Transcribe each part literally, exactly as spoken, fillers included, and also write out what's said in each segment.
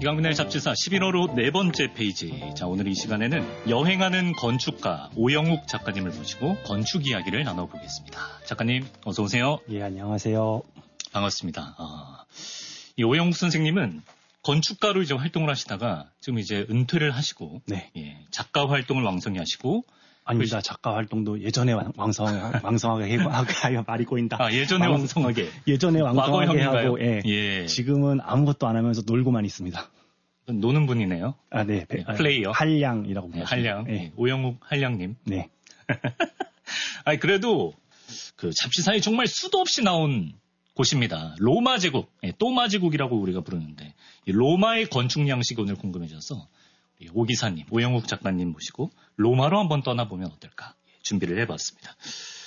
이강민의 잡지사 십일월 호 네 번째 페이지. 자, 오늘 이 시간에는 여행하는 건축가 오영욱 작가님을 모시고 건축 이야기를 나눠보겠습니다. 작가님, 어서 오세요. 예, 안녕하세요. 반갑습니다. 아, 이 오영욱 선생님은 건축가로 이제 활동을 하시다가 지금 이제 은퇴를 하시고, 네. 예, 작가 활동을 왕성히 하시고, 아닙니다. 작가 활동도 예전에 왕성, 왕성하게 하고, 말이 꼬인다. 아, 예전에 왕, 왕성하게. 예전에 왕성하게 하고, 예. 예. 지금은 아무것도 안 하면서 놀고만 있습니다. 노는 분이네요. 아, 네. 네, 플레이어. 한량이라고 네, 부르죠. 한량. 네. 오영욱 한량님. 네. 아니, 그래도 그 잡지사에 정말 수도 없이 나온 곳입니다. 로마 제국, 네, 또마 제국이라고 우리가 부르는데, 이 로마의 건축 양식이 오늘 궁금해져서 오 기사님, 오영욱 작가님 모시고 로마로 한번 떠나보면 어떨까 준비를 해봤습니다.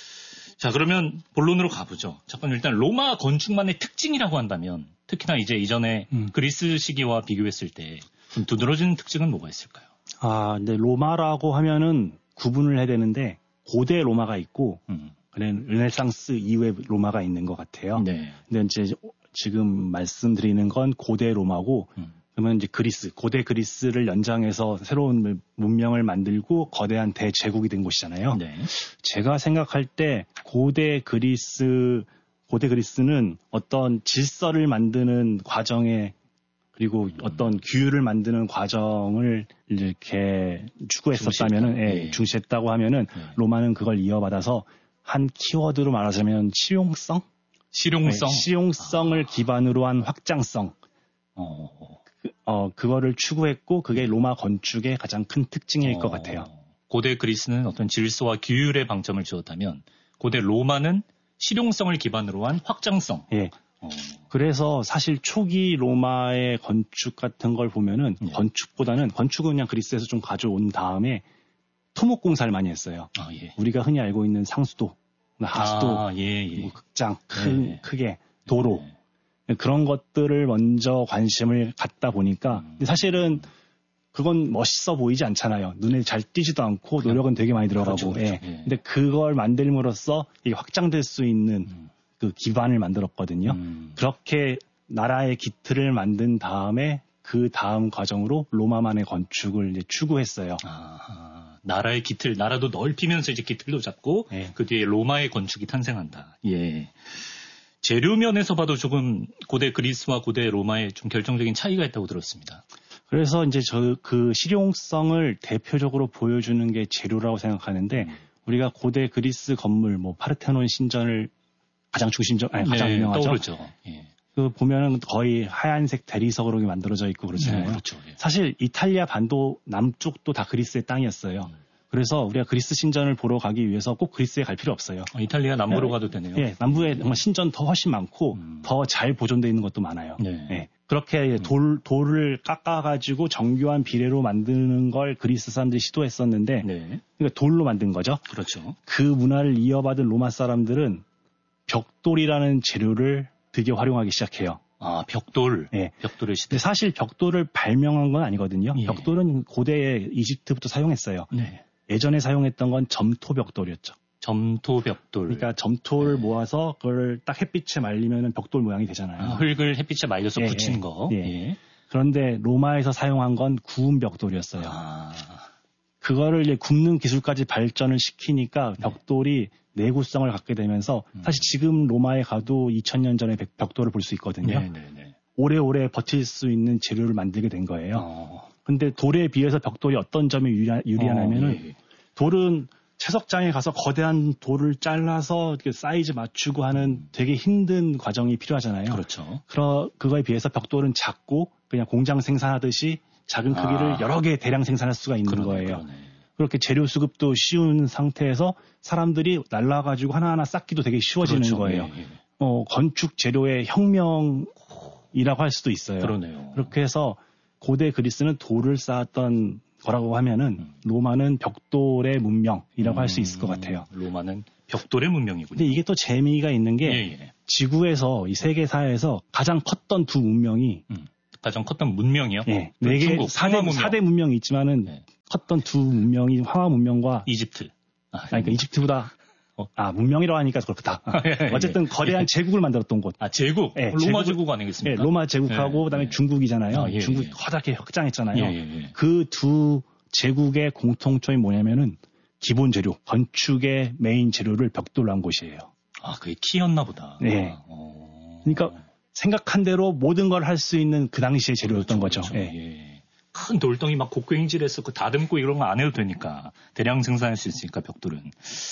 자, 그러면 본론으로 가보죠. 잠깐 일단 로마 건축만의 특징이라고 한다면 특히나 이제 이전에 음. 그리스 시기와 비교했을 때 좀 두드러진 특징은 뭐가 있을까요? 아, 근데 로마라고 하면은 구분을 해야 되는데 고대 로마가 있고 음. 르네상스 이후의 로마가 있는 것 같아요. 네. 근데 이제 지금 말씀드리는 건 고대 로마고 음. 그러면 이제 그리스, 고대 그리스를 연장해서 새로운 문명을 만들고 거대한 대제국이 된 곳이잖아요. 네. 제가 생각할 때 고대 그리스, 고대 그리스는 어떤 질서를 만드는 과정에 그리고 음. 어떤 규율을 만드는 과정을 이렇게 추구했었다면은, 예, 네. 중시했다고 하면은 네. 로마는 그걸 이어받아서 한 키워드로 말하자면 실용성? 실용성? 네, 실용성을 아. 기반으로 한 확장성. 어. 어, 그거를 추구했고, 그게 로마 건축의 가장 큰 특징일 어, 것 같아요. 고대 그리스는 어떤 질서와 규율에 방점을 주었다면, 고대 로마는 실용성을 기반으로 한 확장성. 예. 어. 그래서 사실 초기 로마의 건축 같은 걸 보면은, 예. 건축보다는, 건축은 그냥 그리스에서 좀 가져온 다음에 토목공사를 많이 했어요. 아, 예. 우리가 흔히 알고 있는 상수도, 하수도, 아, 예, 예. 뭐 극장, 큰, 예. 크게, 도로. 예. 그런 것들을 먼저 관심을 갖다 보니까 근데 사실은 그건 멋있어 보이지 않잖아요. 눈에 잘 띄지도 않고 노력은 되게 많이 들어가고. 그렇죠, 그렇죠. 예. 예. 근데 그걸 만들므로써 이게 확장될 수 있는 음. 그 기반을 만들었거든요. 음. 그렇게 나라의 기틀을 만든 다음에 그 다음 과정으로 로마만의 건축을 이제 추구했어요. 아, 나라의 기틀, 나라도 넓히면서 이제 기틀도 잡고 예. 그 뒤에 로마의 건축이 탄생한다. 예. 재료면에서 봐도 조금 고대 그리스와 고대 로마에 좀 결정적인 차이가 있다고 들었습니다. 그래서 이제 저 그 실용성을 대표적으로 보여주는 게 재료라고 생각하는데 음. 우리가 고대 그리스 건물 뭐 파르테논 신전을 가장 중심적 아니 가장 네, 유명하죠. 떠오르죠. 예. 그 보면은 거의 하얀색 대리석으로 만들어져 있고 그렇잖아요. 네, 그렇죠. 예. 사실 이탈리아 반도 남쪽도 다 그리스의 땅이었어요. 음. 그래서 우리가 그리스 신전을 보러 가기 위해서 꼭 그리스에 갈 필요 없어요. 어, 이탈리아 남부로 네. 가도 되네요. 예, 남부에 정말 신전 더 훨씬 많고 음. 더 잘 보존되어 있는 것도 많아요. 네. 예, 그렇게 돌, 돌을 깎아가지고 정교한 비례로 만드는 걸 그리스 사람들이 시도했었는데 네. 그러니까 돌로 만든 거죠. 그렇죠. 그 문화를 이어받은 로마 사람들은 벽돌이라는 재료를 되게 활용하기 시작해요. 아, 벽돌. 예. 벽돌의 시대. 근데 사실 벽돌을 발명한 건 아니거든요. 예. 벽돌은 고대 이집트부터 사용했어요. 네. 예전에 사용했던 건 점토 벽돌이었죠. 점토 벽돌. 그러니까 점토를 네. 모아서 그걸 딱 햇빛에 말리면 벽돌 모양이 되잖아요. 아, 흙을 햇빛에 말려서 예, 붙인 예. 거. 예. 예. 그런데 로마에서 사용한 건 구운 벽돌이었어요. 아. 그거를 이제 굽는 기술까지 발전을 시키니까 벽돌이 네. 내구성을 갖게 되면서 음. 사실 지금 로마에 가도 이천 년 전에 벽돌을 볼 수 있거든요. 네, 네, 네. 오래오래 버틸 수 있는 재료를 만들게 된 거예요. 어. 근데 돌에 비해서 벽돌이 어떤 점이 유리하, 유리하냐면은 어, 예. 돌은 채석장에 가서 거대한 돌을 잘라서 사이즈 맞추고 하는 되게 힘든 과정이 필요하잖아요. 그렇죠. 그러, 그거에 비해서 벽돌은 작고 그냥 공장 생산하듯이 작은 크기를 아. 여러 개 대량 생산할 수가 있는 그러네, 거예요. 그러네. 그렇게 재료 수급도 쉬운 상태에서 사람들이 날라가지고 하나하나 쌓기도 되게 쉬워지는 그렇죠. 거예요. 예, 예. 어, 건축 재료의 혁명이라고 할 수도 있어요. 그러네요. 그렇게 해서 고대 그리스는 돌을 쌓았던 거라고 하면은 음. 로마는 벽돌의 문명이라고 음. 할 수 있을 것 같아요. 로마는 벽돌의 문명이군요. 근데 이게 또 재미가 있는 게 예, 예. 지구에서 이 세계사에서 가장 컸던 두 문명이 음. 가장 컸던 문명이요? 네. 네 개, 사 대, 문명. 사 대 문명이 있지만은 네. 컸던 두 문명이 황하 문명과 이집트. 아, 그러니까 이집트보다 어. 아, 문명이라고 하니까 그렇다. 예, 어쨌든 예. 거대한 제국을 만들었던 곳. 아, 제국? 예, 로마 제국, 제국 아니겠습니까? 예, 로마 제국하고 예, 그다음에 예. 중국이잖아요. 아, 예, 중국이 예. 커다랗게 확장했잖아요. 예, 예, 예. 그 두 제국의 공통점이 뭐냐면은 기본 재료, 건축의 메인 재료를 벽돌로 한 곳이에요. 아, 그게 키였나 보다. 네. 어... 그러니까 생각한 대로 모든 걸 할 수 있는 그 당시의 재료였던 그렇죠, 거죠. 그렇죠. 예. 예. 큰 돌덩이 막 곡괭이질해서 그 다듬고 이런 거 안 해도 되니까 대량 생산할 수 있으니까 벽돌은.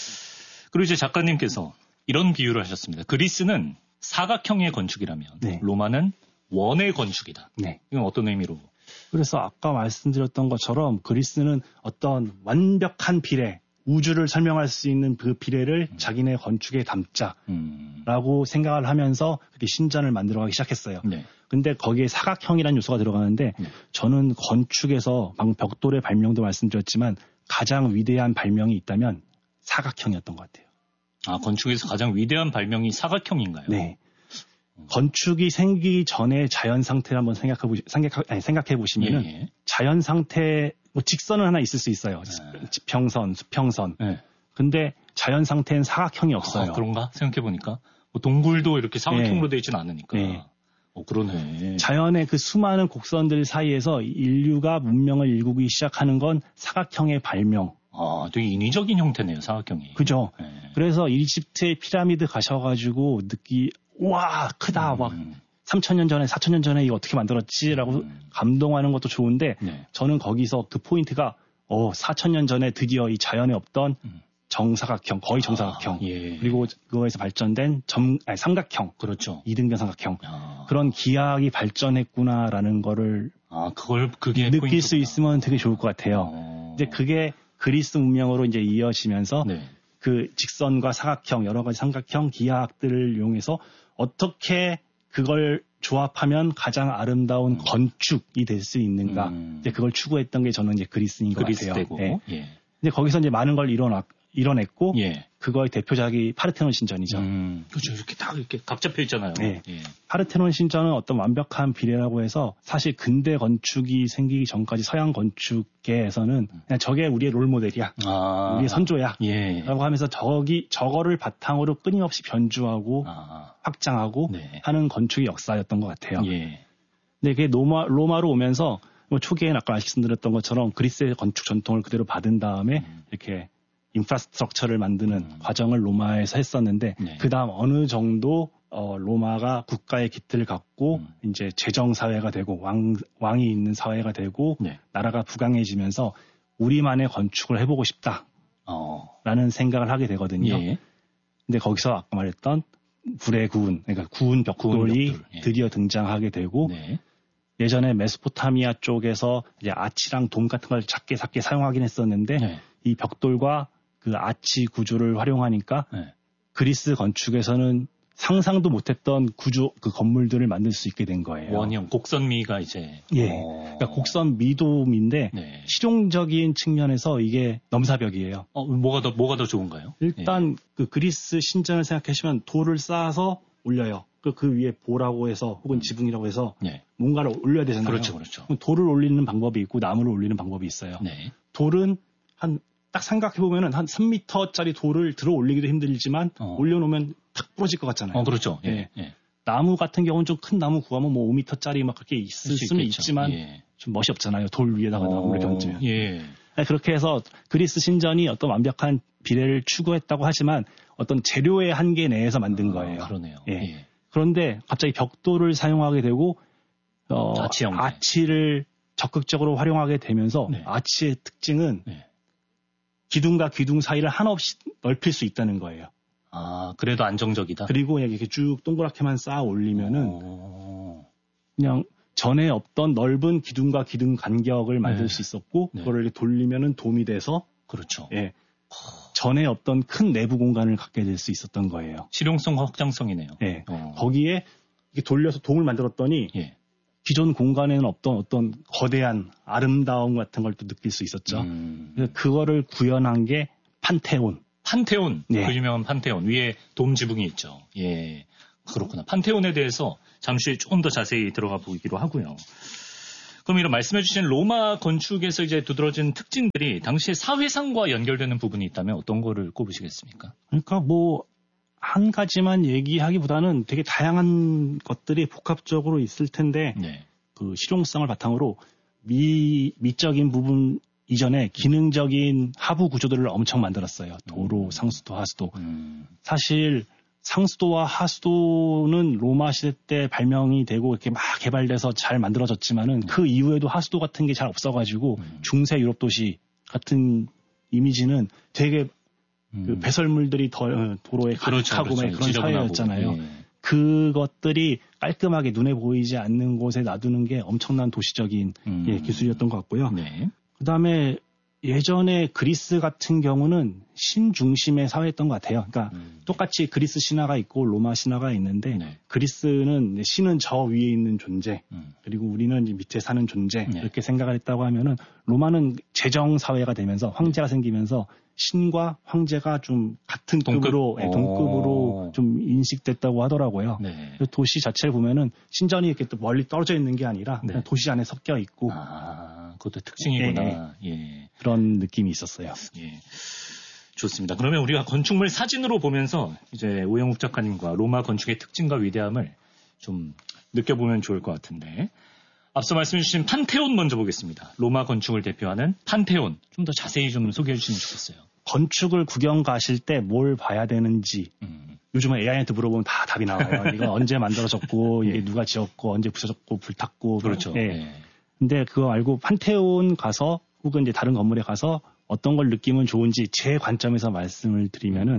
그리고 이제 작가님께서 이런 비유를 하셨습니다. 그리스는 사각형의 건축이라면 네. 로마는 원의 건축이다. 네. 이건 어떤 의미로? 그래서 아까 말씀드렸던 것처럼 그리스는 어떤 완벽한 비례, 우주를 설명할 수 있는 그 비례를 음. 자기네 건축에 담자라고 음. 생각을 하면서 그렇게 신전을 만들어가기 시작했어요. 네. 근데 거기에 사각형이라는 요소가 들어가는데 네. 저는 건축에서 방금 벽돌의 발명도 말씀드렸지만 가장 위대한 발명이 있다면 사각형이었던 것 같아요. 아, 건축에서 가장 위대한 발명이 사각형인가요? 네. 음. 건축이 생기기 전에 자연 상태를 한번 생각해 보시, 생각, 아니, 생각해 보시면은 예, 예. 자연 상태 뭐 직선은 하나 있을 수 있어요. 네. 지평선, 수평선. 네. 근데 자연 상태는 사각형이 없어요. 아, 그런가? 생각해 보니까 뭐 동굴도 이렇게 사각형으로 네. 되어 있지는 않으니까. 네. 어, 그러네. 자연의 그 수많은 곡선들 사이에서 인류가 문명을 일구기 시작하는 건 사각형의 발명. 아, 되게 인위적인 형태네요, 사각형이. 그죠. 네. 그래서 이집트의 피라미드 가셔가지고 느끼, 와, 크다, 음. 막. 삼천 년 전에, 사천 년 전에 이거 어떻게 만들었지라고 음. 감동하는 것도 좋은데 네. 저는 거기서 그 포인트가 어, 사천 년 전에 드디어 이 자연에 없던 음. 정사각형, 거의 정사각형 아, 예. 그리고 그거에서 발전된 점, 아니, 삼각형, 그렇죠. 이등변 삼각형 아. 그런 기하학이 발전했구나라는 거를 아, 그걸 그게 느낄 포인트구나. 수 있으면 되게 좋을 것 같아요. 어. 이제 그게 그리스 문명으로 이제 이어지면서 네. 그 직선과 사각형, 여러 가지 삼각형 기하학들을 이용해서 어떻게 그걸 조합하면 가장 아름다운 음. 건축이 될 수 있는가. 음. 이제 그걸 추구했던 게 저는 이제 그리스인 것 그리스 같아요. 되고. 예. 예. 근데 거기서 이제 많은 걸 이뤄냈, 이뤄냈고, 예. 그거의 대표작이 파르테논 신전이죠. 음. 그렇죠. 이렇게 딱 이렇게 각 잡혀 있잖아요. 예. 예. 파르테논 신전은 어떤 완벽한 비례라고 해서 사실 근대 건축이 생기기 전까지 서양 건축계에서는 그냥 저게 우리의 롤 모델이야. 아. 우리의 선조야. 예. 라고 하면서 저기, 저거를 바탕으로 끊임없이 변주하고 아. 확장하고 네. 하는 건축의 역사였던 것 같아요. 예. 근데 그게 로마, 로마로 오면서 뭐 초기에는 아까 말씀드렸던 것처럼 그리스의 건축 전통을 그대로 받은 다음에 음. 이렇게 인프라스트럭처를 만드는 음. 과정을 로마에서 했었는데 네. 그 다음 어느 정도 어, 로마가 국가의 기틀을 갖고 음. 이제 재정 사회가 되고 왕, 왕이 있는 사회가 되고 네. 나라가 부강해지면서 우리만의 건축을 해보고 싶다 어. 라는 생각을 하게 되거든요. 예. 근데 거기서 아까 말했던 불의 구운, 그러니까 구운 벽돌이 벽돌. 예. 드디어 등장하게 되고 네. 예전에 메소포타미아 쪽에서 이제 아치랑 돔 같은 걸 작게 작게 사용하긴 했었는데 네. 이 벽돌과 그 아치 구조를 활용하니까 네. 그리스 건축에서는 상상도 못했던 구조 그 건물들을 만들 수 있게 된 거예요. 원형 곡선미가 이제 예, 그러니까 곡선 미도미인데 네. 실용적인 측면에서 이게 넘사벽이에요. 어, 뭐가 더 뭐가 더 좋은가요? 일단 예. 그 그리스 신전을 생각하시면 돌을 쌓아서 올려요. 그, 그 위에 보라고 해서 혹은 지붕이라고 해서 네. 뭔가를 올려야 되잖아요. 그렇죠, 그렇죠. 돌을 올리는 방법이 있고 나무를 올리는 방법이 있어요. 네. 돌은 한 딱 생각해 보면은 한 삼 미터짜리 돌을 들어 올리기도 힘들지만 어. 올려놓으면 탁 부러질 것 같잖아요. 어, 그렇죠. 예, 네. 예. 나무 같은 경우는 좀 큰 나무 구하면 뭐 오 미터짜리 막 그렇게 있을 수는 있겠죠. 있지만 예. 좀 멋이 없잖아요. 돌 위에다가 어. 나무를 얹으면. 예. 그렇게 해서 그리스 신전이 어떤 완벽한 비례를 추구했다고 하지만 어떤 재료의 한계 내에서 만든 거예요. 아, 그러네요. 예. 예. 그런데 갑자기 벽돌을 사용하게 되고 어, 아치 아치를 적극적으로 활용하게 되면서 네. 아치의 특징은 네. 기둥과 기둥 사이를 한없이 넓힐 수 있다는 거예요. 아, 그래도 안정적이다. 그리고 이렇게 쭉 동그랗게만 쌓아 올리면은 오. 그냥 전에 없던 넓은 기둥과 기둥 간격을 만들 네. 수 있었고 네. 그거를 돌리면은 돔이 돼서 그렇죠. 예. 전에 없던 큰 내부 공간을 갖게 될 수 있었던 거예요. 실용성과 확장성이네요. 예. 어. 거기에 이렇게 돌려서 돔을 만들었더니 예. 기존 공간에는 없던 어떤 거대한 아름다움 같은 걸 또 느낄 수 있었죠. 음. 그래서 그거를 구현한 게 판테온. 판테온. 예. 그 유명한 판테온. 위에 돔 지붕이 있죠. 예. 그렇구나. 판테온에 대해서 잠시 조금 더 자세히 들어가 보기로 하고요. 그럼 이런 말씀해주신 로마 건축에서 이제 두드러진 특징들이 당시의 사회상과 연결되는 부분이 있다면 어떤 거를 꼽으시겠습니까? 그러니까 뭐 한 가지만 얘기하기보다는 되게 다양한 것들이 복합적으로 있을 텐데 네. 그 실용성을 바탕으로 미 미적인 부분 이전에 기능적인 하부 구조들을 엄청 만들었어요. 도로, 음. 상수도, 하수도. 음. 사실 상수도와 하수도는 로마 시대 때 발명이 되고 이렇게 막 개발돼서 잘 만들어졌지만은 네. 그 이후에도 하수도 같은 게 잘 없어가지고 음. 중세 유럽 도시 같은 이미지는 되게 음. 그 배설물들이 더 도로에 그렇죠, 가득하고 그렇죠. 그런 사회였잖아요. 예. 그것들이 깔끔하게 눈에 보이지 않는 곳에 놔두는 게 엄청난 도시적인 음. 예, 기술이었던 것 같고요. 네. 그다음에 예전에 그리스 같은 경우는 신 중심의 사회였던 것 같아요. 그러니까 음. 똑같이 그리스 신화가 있고 로마 신화가 있는데 네. 그리스는 신은 저 위에 있는 존재 음. 그리고 우리는 이제 밑에 사는 존재 네. 이렇게 생각을 했다고 하면은 로마는 재정 사회가 되면서 황제가 생기면서 신과 황제가 좀 같은 동급? 급으로 예, 동급으로 오. 좀 인식됐다고 하더라고요. 네. 그래서 도시 자체를 보면은 신전이 이렇게 또 멀리 떨어져 있는 게 아니라 네. 그냥 도시 안에 섞여 있고 아, 그것도 특징이구나. 예. 그런 느낌이 있었어요. 예. 좋습니다. 그러면 우리가 건축물 사진으로 보면서 이제 오영욱 작가님과 로마 건축의 특징과 위대함을 좀 느껴보면 좋을 것 같은데, 앞서 말씀해 주신 판테온 먼저 보겠습니다. 로마 건축을 대표하는 판테온. 좀 더 자세히 좀 소개해 주시면 좋겠어요. 건축을 구경 가실 때 뭘 봐야 되는지 음. 요즘은 에이아이한테 물어보면 다 답이 나와요. 이거 언제 만들어졌고 예. 이게 누가 지었고 언제 부서졌고 불탔고 그렇죠. 예. 예. 근데 그거 알고 판테온 가서 혹은 이제 다른 건물에 가서 어떤 걸 느끼면 좋은지 제 관점에서 말씀을 드리면은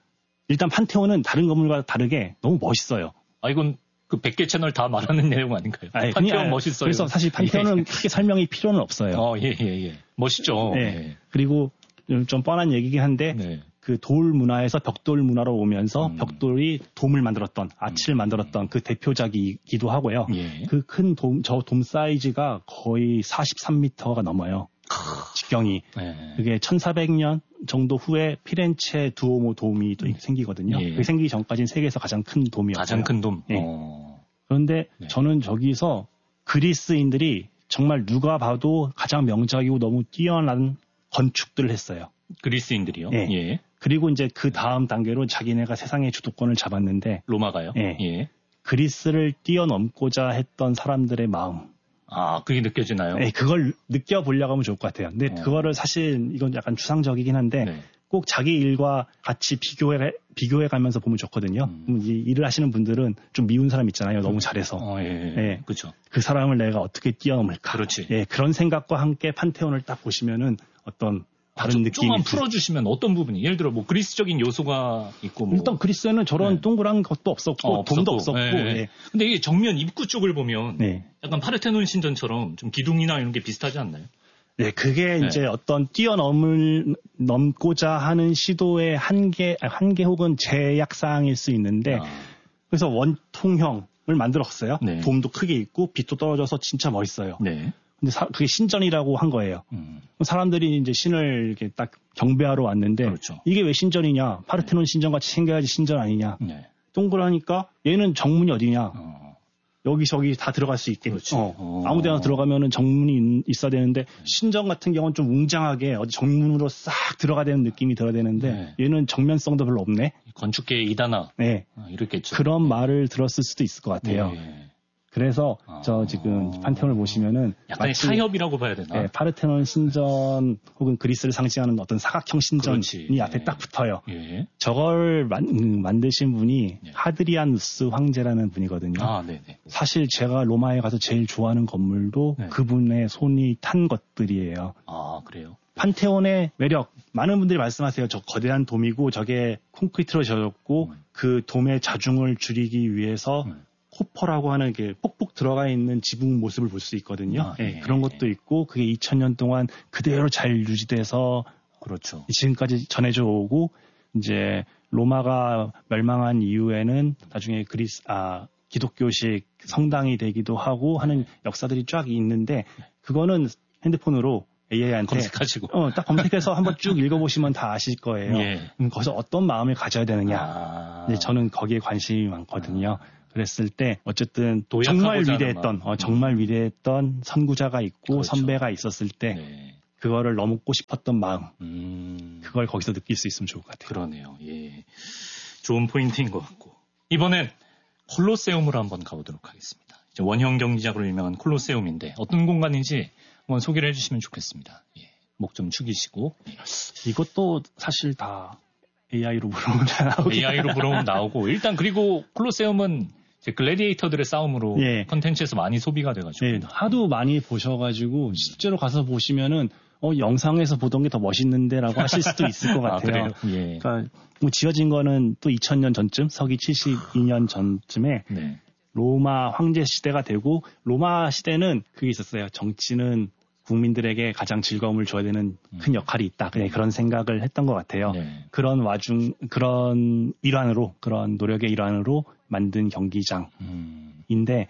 일단 판테온은 다른 건물과 다르게 너무 멋있어요. 아, 이건 그 백 개 채널 다 말하는 내용 아닌가요? 아니, 판테온 아니, 멋있어요. 그래서 사실 판테온은 예. 크게 설명이 필요는 없어요. 어, 예, 예, 예. 멋있죠. 네. 예. 그리고 좀 뻔한 얘기긴 한데 네. 그 돌 문화에서 벽돌 문화로 오면서 음. 벽돌이 돔을 만들었던 아치를 음. 만들었던 그 대표작이기도 하고요. 예. 그 큰 돔, 저 돔 사이즈가 거의 사십삼 미터가 넘어요. 직경이. 예. 그게 천사백 년 정도 후에 피렌체 두오모 돔이 또 생기거든요. 예. 그게 생기기 전까지는 세계에서 가장 큰 돔이었어요. 가장 큰 돔. 예. 어. 그런데 네. 저는 저기서 그리스인들이 정말 누가 봐도 가장 명작이고 너무 뛰어난 건축들을 했어요. 그리스인들이요? 예. 예. 그리고 이제 그 다음 단계로 자기네가 세상의 주도권을 잡았는데 로마가요? 예. 예. 그리스를 뛰어넘고자 했던 사람들의 마음. 아, 그게 느껴지나요? 예, 그걸 느껴보려고 하면 좋을 것 같아요. 근데 어. 그거를 사실 이건 약간 추상적이긴 한데 네. 꼭 자기 일과 같이 비교해, 비교해 가면서 보면 좋거든요. 음. 음, 이 일을 하시는 분들은 좀 미운 사람 있잖아요. 너무 잘해서. 어, 예. 예. 그렇죠. 그 사람을 내가 어떻게 뛰어넘을까. 그렇지. 예, 그런 생각과 함께 판테온을 딱 보시면은 어떤 다른 좀, 느낌이. 좀만 풀어주시면 어떤 부분이? 예를 들어 뭐 그리스적인 요소가 있고 뭐. 일단 그리스에는 저런 네. 동그란 것도 없었고, 어, 돔도 없었고. 없었고. 예, 예. 예. 근데 이게 정면 입구 쪽을 보면 네. 약간 파르테논 신전처럼 좀 기둥이나 이런 게 비슷하지 않나요? 네, 그게 네. 이제 어떤 뛰어넘을, 넘고자 하는 시도의 한계, 아니, 한계 혹은 제약사항일 수 있는데, 아, 그래서 원통형을 만들었어요. 네. 돔도 크게 있고, 빛도 떨어져서 진짜 멋있어요. 네. 근데 사- 그게 신전이라고 한 거예요. 음, 사람들이 이제 신을 이렇게 딱 경배하러 왔는데, 그렇죠. 이게 왜 신전이냐? 파르테논 신전 같이 생겨야지 신전 아니냐? 네. 동그라니까 얘는 정문이 어디냐? 어, 여기 저기 다 들어갈 수 있게. 그렇지. 어, 어. 아무데나 들어가면은 정문이 있- 있어야 되는데 신전 같은 경우는 좀 웅장하게 어디 정문으로 싹 들어가야 되는 느낌이 들어야 되는데 네. 얘는 정면성도 별로 없네. 건축계의 이단아. 네. 아, 이렇겠죠. 그런 말을 들었을 수도 있을 것 같아요. 예. 그래서 아. 저 지금 판테온을 보시면은 약간의 마치, 타협이라고 봐야 되나? 네, 파르테논 신전 혹은 그리스를 상징하는 어떤 사각형 신전이 그렇지. 앞에 예. 딱 붙어요. 예. 저걸 만, 음, 만드신 분이 예. 하드리아누스 황제라는 분이거든요. 아, 네네. 사실 제가 로마에 가서 제일 좋아하는 건물도 네. 그분의 손이 탄 것들이에요. 아, 그래요? 판테온의 매력, 많은 분들이 말씀하세요. 저 거대한 돔이고 저게 콘크리트로 지어졌고 음. 그 돔의 자중을 줄이기 위해서 음. 코퍼라고 하는 게 폭폭 들어가 있는 지붕 모습을 볼 수 있거든요. 아, 예, 예. 그런 것도 있고 그게 이천 년 동안 그대로 잘 유지돼서 그렇죠. 지금까지 전해져 오고 이제 로마가 멸망한 이후에는 나중에 그리스 아 기독교식 성당이 되기도 하고 하는 역사들이 쫙 있는데 그거는 핸드폰으로 에이아이한테 검색하시고. 어, 딱 검색해서 한번 쭉 읽어보시면 다 아실 거예요. 예. 음, 거기서 어떤 마음을 가져야 되느냐. 아. 이제 저는 거기에 관심이 많거든요. 그랬을 때 어쨌든 정말 위대했던 어, 정말 위대했던 선구자가 있고 그렇죠. 선배가 있었을 때 네. 그거를 넘고 싶었던 마음 음... 그걸 거기서 느낄 수 있으면 좋을 것 같아요. 그러네요. 예, 좋은 포인트인 것 같고 이번엔 콜로세움으로 한번 가보도록 하겠습니다. 이제 원형 경기장으로 유명한 콜로세움인데 어떤 공간인지 한번 소개를 해주시면 좋겠습니다. 예, 목 좀 축이시고 예. 이것도 사실 다 에이아이로 물어보면 나오고 에이아이로 물어보면 나오고 일단 그리고 콜로세움은 이제 글래디에이터들의 싸움으로 예. 컨텐츠에서 많이 소비가 돼가지고 예, 하도 많이 보셔가지고 실제로 가서 보시면은 어 영상에서 보던 게 더 멋있는데라고 하실 수도 있을 것 같아요. 아, 예. 그러니까 뭐 지어진 거는 또 이천 년 전쯤 서기 칠십이 년 전쯤에 네. 로마 황제 시대가 되고 로마 시대는 그게 있었어요. 정치는 국민들에게 가장 즐거움을 줘야 되는 큰 역할이 있다. 그냥 그런 생각을 했던 것 같아요. 네. 그런 와중, 그런 일환으로, 그런 노력의 일환으로 만든 경기장인데, 음.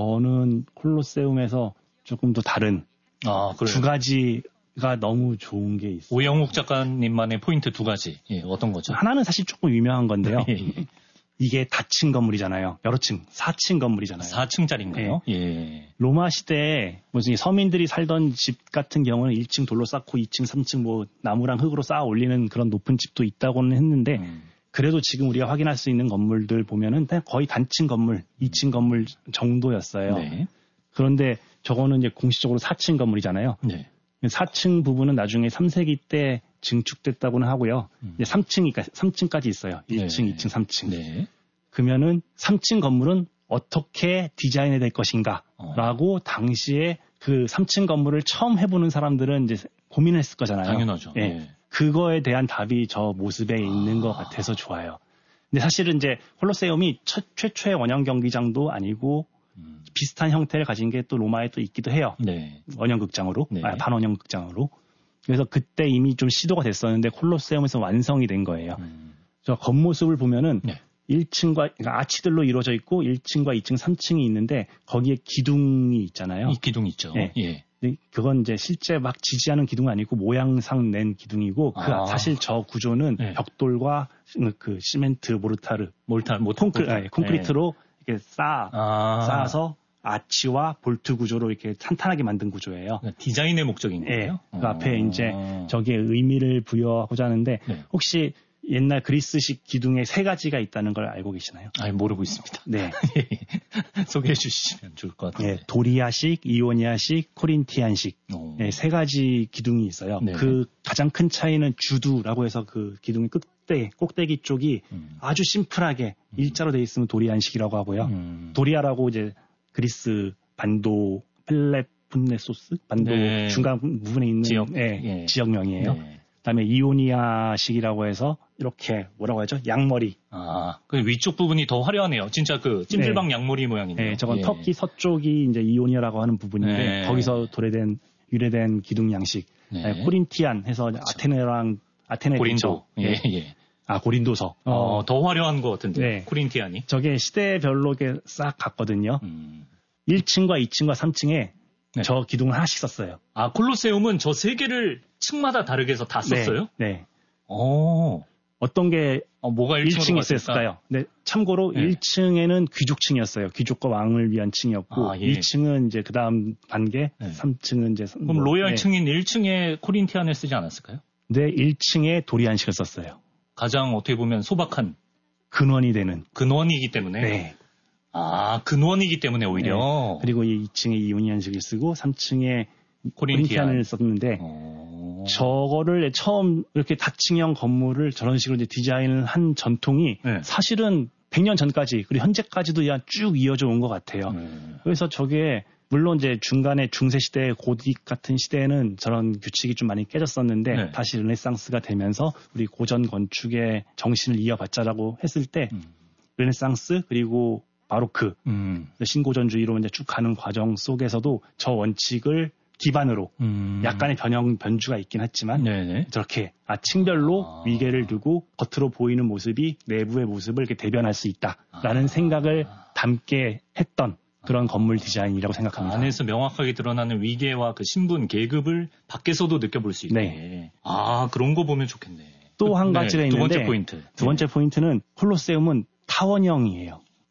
저는 콜로세움에서 조금 더 다른 아, 두 가지가 너무 좋은 게 있어요. 오영욱 작가님만의 포인트 두 가지. 예, 어떤 거죠? 하나는 사실 조금 유명한 건데요. 예, 예. 이게 다층 건물이잖아요. 여러 층, 사 층 건물이잖아요. 사 층짜리인가요? 네. 예. 로마 시대에 무슨 서민들이 살던 집 같은 경우는 일 층 돌로 쌓고 이 층, 삼 층 뭐 나무랑 흙으로 쌓아 올리는 그런 높은 집도 있다고는 했는데 음. 그래도 지금 우리가 확인할 수 있는 건물들 보면은 거의 단층 건물, 이 층 건물 정도였어요. 네. 그런데 저거는 이제 공식적으로 사 층 건물이잖아요. 네. 사 층 부분은 나중에 삼 세기 때 증축됐다고는 하고요. 음. 이제 삼 층이니까 삼 층까지 있어요. 일 층, 네. 이 층, 삼 층. 네. 그러면은 삼 층 건물은 어떻게 디자인이 될 것인가라고 어. 당시에 그 삼 층 건물을 처음 해보는 사람들은 이제 고민했을 거잖아요. 당연하죠. 예. 네. 그거에 대한 답이 저 모습에 있는 아. 것 같아서 좋아요. 근데 사실은 이제 콜로세움이 첫, 최초의 원형 경기장도 아니고 음. 비슷한 형태를 가진 게 또 로마에 또 있기도 해요. 네. 원형 극장으로, 네. 아, 반원형 극장으로. 그래서 그때 이미 좀 시도가 됐었는데 콜로세움에서 완성이 된 거예요. 음. 저 겉모습을 보면은 네. 일 층과 그러니까 아치들로 이루어져 있고 일 층과 이 층, 삼 층이 있는데 거기에 기둥이 있잖아요. 이 기둥 있죠. 네. 예. 그건 이제 실제 막 지지하는 기둥은 아니고 모양상 낸 기둥이고 그 아. 사실 저 구조는 네. 벽돌과 그 시멘트, 모르타르, 몰타, 모 콘크리, 아니, 콘크리트로 네. 이렇게 쌓아 아. 쌓아서 아치와 볼트 구조로 이렇게 탄탄하게 만든 구조예요. 그러니까 디자인의 목적인 거예요? 네. 그 앞에 이제 저기에 의미를 부여하고자 하는데 네. 혹시 옛날 그리스식 기둥에 세 가지가 있다는 걸 알고 계시나요? 아니, 모르고 있습니다. 네. 소개해 주시면 좋을 것 같아요. 네, 도리아식, 이오니아식, 코린티안식 네, 세 가지 기둥이 있어요. 네. 그 가장 큰 차이는 주두라고 해서 그 기둥의 끝대, 꼭대기 쪽이 음. 아주 심플하게 음. 일자로 돼 있으면 도리안식이라고 하고요. 음. 도리아라고 이제 그리스 반도 펠레폰네소스 반도 네. 중간 부분에 있는 지역, 네, 예. 지역명이에요. 네. 그다음에 이오니아식이라고 해서 이렇게 뭐라고 하죠? 양머리. 아, 그 위쪽 부분이 더 화려하네요. 진짜 그 찜질방 네. 양머리 모양이네요. 네, 저건 예. 터키 서쪽이 이제 이오니아라고 하는 부분인데 네. 거기서 도래된 유래된 기둥 양식. 네. 코린티안 해서 그렇죠. 아테네랑 아테네 고린도. 예, 예. 아, 고린도서. 어, 어, 더 화려한 것 같은데. 네. 코린티안이. 저게 시대별로 이렇게 싹 갔거든요. 음. 일 층과 이 층과 삼 층에 네. 저 기둥을 하나씩 썼어요. 아, 콜로세움은 저 세 개를 층마다 다르게 해서 다 썼어요? 네. 네. 오. 어떤 게 어, 뭐가 일 층에 있었을까요? 네, 참고로 네. 일 층에는 귀족층이었어요. 귀족과 왕을 위한 층이었고 아, 예. 이 층은 이제 그다음 단계, 네. 삼 층은 이제 그럼 뭐, 로열층인 네. 일 층에 코린티안을 쓰지 않았을까요? 네, 일 층에 도리안식을 썼어요. 가장 어떻게 보면 소박한 근원이 되는 근원이기 때문에. 네. 아, 근원이기 때문에 오히려. 네. 그리고 이 층에 이오니안식을 쓰고 삼 층에 코린티안. 코린티안을 썼는데 오. 저거를 처음 이렇게 다층형 건물을 저런 식으로 이제 디자인을 한 전통이 네. 사실은 백 년 전까지 그리고 현재까지도 쭉 이어져 온 것 같아요. 네. 그래서 저게 물론 이제 중간에 중세 시대 고딕 같은 시대에는 저런 규칙이 좀 많이 깨졌었는데 네. 다시 르네상스가 되면서 우리 고전 건축의 정신을 이어받자라고 했을 때 음. 르네상스 그리고 바로크, 음. 신고전주의로 이제 쭉 가는 과정 속에서도 저 원칙을 기반으로 음. 약간의 변형, 변주가 있긴 했지만 네네. 저렇게 아, 층별로 아. 위계를 두고 겉으로 보이는 모습이 내부의 모습을 이렇게 대변할 수 있다라는 아. 생각을 담게 했던 그런 건물 디자인이라고 생각합니다. 안에서 명확하게 드러나는 위계와 그 신분, 계급을 밖에서도 느껴볼 수 있게. 네. 아, 그런 거 보면 좋겠네. 또 한 가지가 네, 있는데 두 번째 포인트. 두 번째 네. 포인트는 콜로세움은 타원형이에요.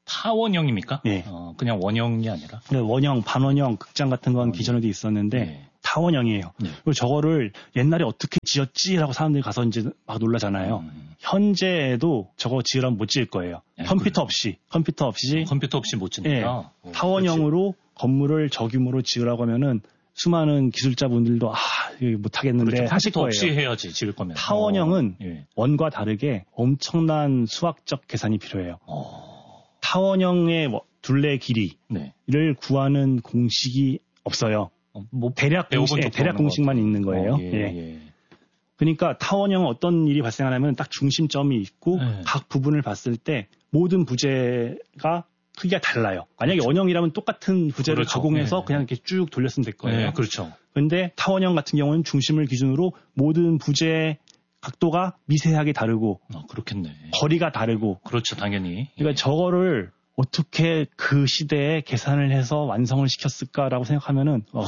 타원형입니까? 예. 어, 그냥 원형이 아니라. 원형, 반원형, 극장 같은 건 기존에도 있었는데 네. 타원형이에요. 네. 그리고 저거를 옛날에 어떻게 지었지라고 사람들이 가서 이제 막 놀라잖아요. 음. 현재에도 저거 지으라면 못 지을 거예요. 네, 컴퓨터 그래. 없이 컴퓨터 없이 컴퓨터 없이 못 짓는다. 예. 어, 타원형으로 건물을 저 규모로 지으라고 하면은 수많은 기술자분들도 아 이거 못 하겠는데 그렇죠. 하실 컴퓨터 거예요. 없이 해야지 지을 거면. 타원형은 어, 예. 원과 다르게 엄청난 수학적 계산이 필요해요. 어, 타원형의 둘레 길이를 네. 구하는 공식이 없어요. 어, 뭐 대략 배워본 공식, 예, 적도 대략 없는 공식만 것 있는 거예요. 어, 예, 예. 예. 그러니까 타원형은 어떤 일이 발생하냐면 딱 중심점이 있고 네. 각 부분을 봤을 때 모든 부재가 크기가 달라요. 만약에 그렇죠. 원형이라면 똑같은 부재를 그렇죠. 가공해서 네. 그냥 이렇게 쭉 돌렸으면 될 거예요. 네, 그렇죠. 근데 타원형 같은 경우는 중심을 기준으로 모든 부재의 각도가 미세하게 다르고 어, 그렇겠네. 거리가 다르고 그렇죠, 당연히. 그러니까 예. 저거를 어떻게 그 시대에 계산을 해서 완성을 시켰을까라고 생각하면은 어,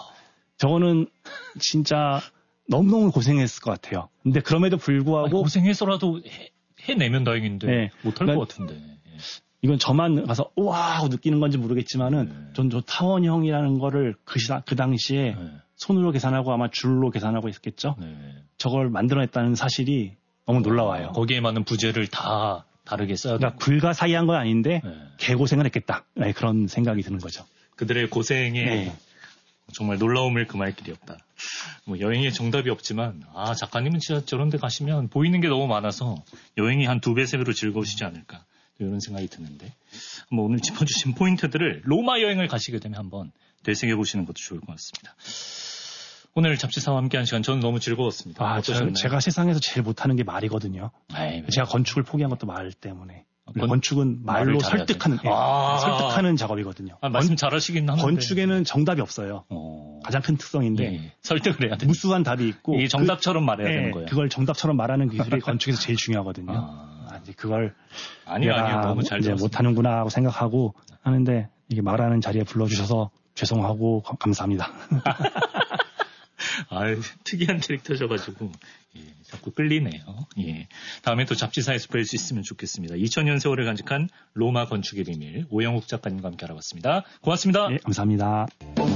저거는 진짜 너무너무 고생했을 것 같아요. 근데 그럼에도 아니, 불구하고 고생해서라도 해, 해내면 다행인데 네. 못할 그러니까 것 같은데. 예. 이건 저만 가서 우와 하고 느끼는 건지 모르겠지만은 네. 전 저 타원형이라는 거를 그, 시, 그 당시에 네. 손으로 계산하고 아마 줄로 계산하고 있었겠죠. 네. 저걸 만들어냈다는 사실이 너무 놀라워요. 거기에 맞는 부재를 다 다르게 써야 그러니까 되고. 불가사의한 건 아닌데 네. 개고생을 했겠다. 네, 그런 생각이 드는 거죠. 그들의 고생에 네. 정말 놀라움을 금할 길이 없다. 뭐 여행에 정답이 없지만 아 작가님은 진짜 저런 데 가시면 보이는 게 너무 많아서 여행이 한 두 배, 세 배로 즐거우시지 않을까 이런 생각이 드는데 뭐 오늘 짚어주신 포인트들을 로마 여행을 가시게 되면 한번 되새겨보시는 것도 좋을 것 같습니다. 오늘 잡지사와 함께한 시간 저는 너무 즐거웠습니다. 아, 어떠셨나요? 저, 제가 세상에서 제일 못하는 게 말이거든요. 아이, 제가 건축을 포기한 것도 말 때문에. 건- 건축은 말로 말을 잘해야 설득하는, 돼. 예, 아. 설득하는 작업이거든요. 아, 말씀 잘하시긴 하는데 건축에는 정답이 없어요. 어... 가장 큰 특성인데 예, 설득을 해야 돼. 무수한 답이 있고 이게 정답처럼 말해야 그, 되는 예, 거예요. 그걸 정답처럼 말하는 기술이 건축에서 제일 중요하거든요. 아. 아, 이제 그걸 아니요, 내가 아니요, 너무 잘 이제 들었습니다. 못하는구나 하고 생각하고 하는데 이게 말하는 자리에 불러주셔서 죄송하고 가- 감사합니다. 아유, 특이한 캐릭터셔가지고, 예, 자꾸 끌리네요. 예. 다음에 또 잡지사에서 뵐 수 있으면 좋겠습니다. 이천 년 세월을 간직한 로마 건축의 비밀, 오영욱 작가님과 함께 알아봤습니다. 고맙습니다. 예, 감사합니다.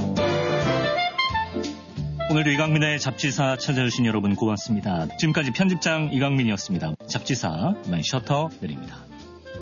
오늘도 이강민의 잡지사 찾아주신 여러분 고맙습니다. 지금까지 편집장 이강민이었습니다. 잡지사, 이만 셔터 내립니다.